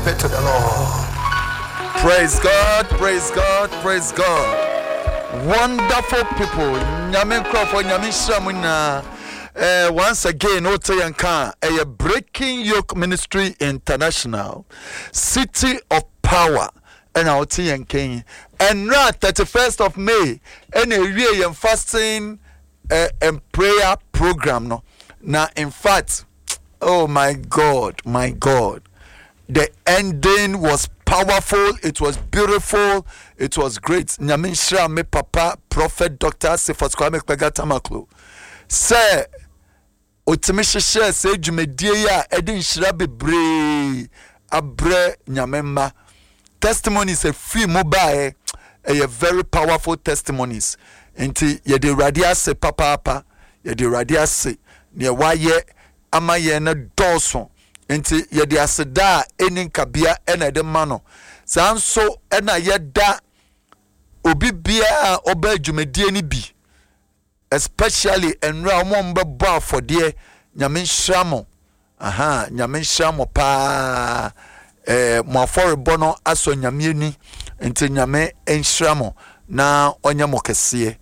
it to the Lord. Praise God, praise God, praise God. Wonderful people. Nyame Crawford, Nyame Shramuna. Once again, Otayanka, a Breaking Yoke Ministry International, City of Power, and Otayanka. And now, 31st of May, and a real fasting and prayer program. No, now, in fact, oh my God, the ending was powerful, it was beautiful, it was great. Nyamin Shra me papa, Prophet Dr. Sefas Kwame Kpegatamaklo. Say, Otimisha share say Jumedie ya Edin Shra bebre abre Nyamemma. Testimonies a free mobile, a very powerful testimonies. Inti yedi radia se papa, yedi radia se ne waye ama ye na dawson. Enti yedi aseda enin kabia ena de mano sanso ena yeda obi bia oba dwumedie ni bi especially enra omombe bo for de nyame nhramo nyame nhramo pa mo aforebo no aso nyame ni enti nyame nhramo na onye mokese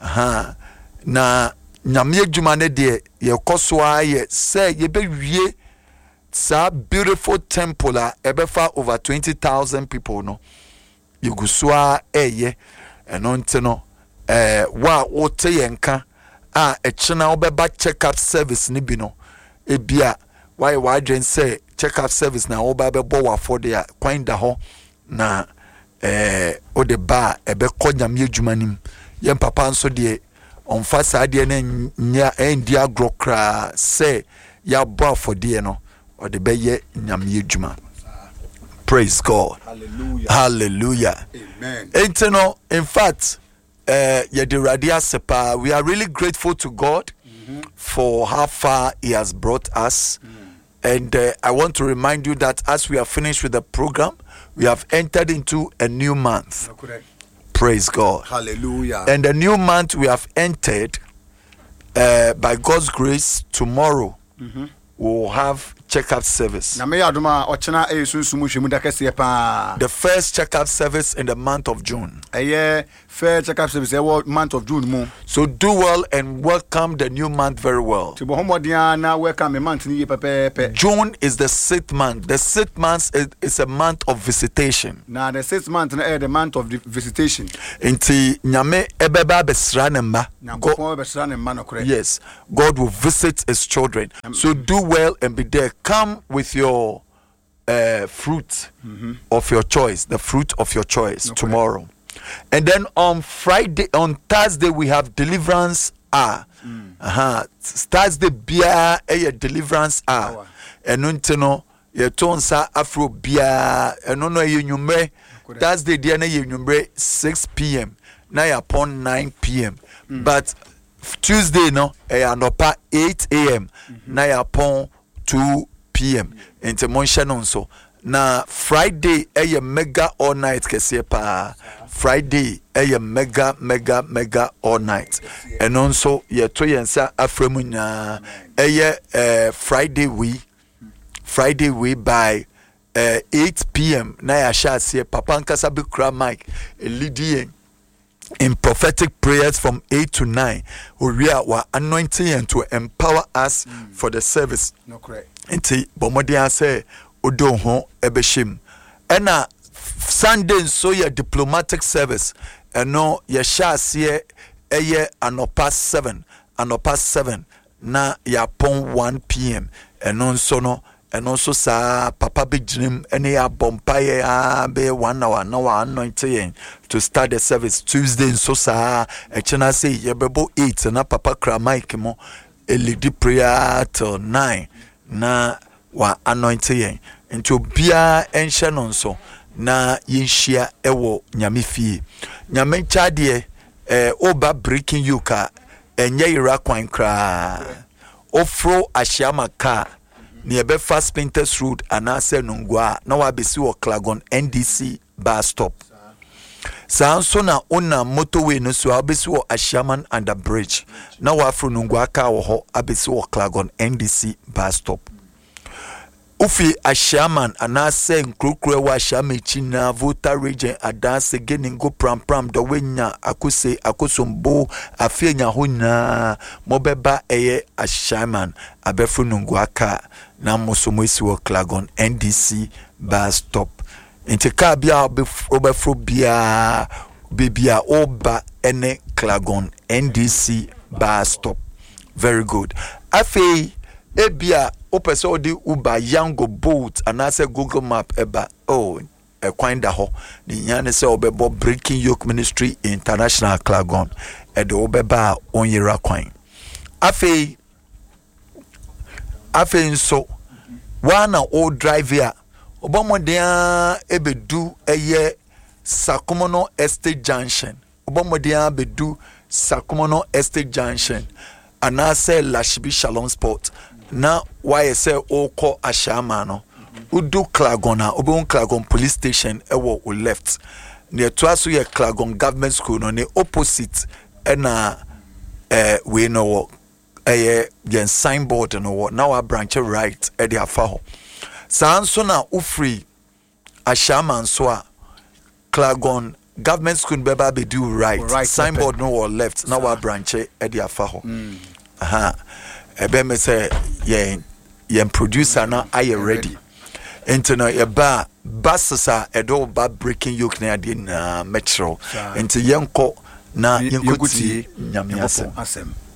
na nyame adwuma ne de ye koso aye se ye bewie sa beautiful temple ebefa over 20,000 people no yugusua eye enonte no wa wote yenka echina obeba check up service ni bi no ebia why wadwen say check up service na oba bebo wa for there kwan da ho na ode ba ebekọ nyame adwumanim yen papa nso de onfa sa de na nya endia grokra say ya bo for there no or the beye nyame adwuma. Praise God. Hallelujah. Hallelujah. Amen. In fact, Yediradia Sepa, we are really grateful to God for how far He has brought us. And I want to remind you that as we are finished with the program, we have entered into a new month. Praise God. Hallelujah. And the new month we have entered, by God's grace, tomorrow we'll have checkup service. The first checkup service in the month of June. Fair checkup service month of June. So do well and welcome the new month very well. June is the 6th month. The 6th month is a month of visitation. Now the 6th month is the month of visitation. Inti nyame ebeba besranemba. Yes, God will visit His children. So do well and be there. Come with your fruit of your choice, the fruit of your choice tomorrow. And then on Thursday we have deliverance hour. Thursday bia a deliverance hour. And untino ye tonsa afro bia and no ye numre. Thursday dia na ye numre 6 p.m. na ya upon 9 p.m. But Tuesday no anopa 8 a.m. na ya upon 2 p.m. Into Monshanon so. Na Friday mega all night kese pa. Friday mega all night. And also ye to yensa afremunya Friday we by 8 p.m. na ya sha se papa nkasa be kra mic leading in prophetic prayers from 8 to 9. We are anointing and to empower us for the service. No correct. Nti bomodia say odo ho ebeshim. Ena Sunday so ye diplomatic service. Eno ye sha se eye anopa 7 na ya pon 1 p.m. Eno so no eno so sa papa big dream ene ya bompaye be 1 hour na wa anointing to start the service. Tuesday so sa echena say ye bebo 8 na papa kra mic mo a lead prayer till 9 na wa anointing into bia enhye no so na yenhia ewo nyame fie nyame chade oba breaking you ka enye ira kwan kra ofro ahyiama ka ne ebe fast painters road anase nungwa na wa besi wo Klagon NDC bus stop sanso na ona motorway no so abesi wo Ashaman under bridge na wa afro nungwa ka wo ho abesi wo Klagon NDC bus stop. Ufi Ashaman anase nkrokro wa Ashame China Volta region adase geningo pram do wenya akuse akosombo afenya hona mobeba eye Ashaman abefru nungwaka na mosomwesi wo Klagon NDC bus stop inte ka bia obefru bia bibia oba ene Klagon NDC bus stop. Very good. Afei ebia opese odi Uber Yango boat anase Google map eba kwanda ho ni nyane se obebo Breaking Yoke Ministry International Klagon ede obeba onyera kwan. Afei nso wana o drive ya obomodea ebedu eye Sakumono Estate Junction obomodea bedu Sakumono Estate Junction anase Lashibi Shalom Sport na why say oko Ashama no udu Klagona obon Klagon police station ewo o left near twaso ye Klagon government school no ne opposite na we no yen signboard no now a branch right e dey afa ho sanso na ufree Ashama nso a Klagon government school beba be do right signboard no or left now a branch e dey afa ho aha ebe me say yen producer na aye ready enti no ye ba basasa edo ba Breaking Yoke na ade na metro enti yenko na yenko tie nyame asem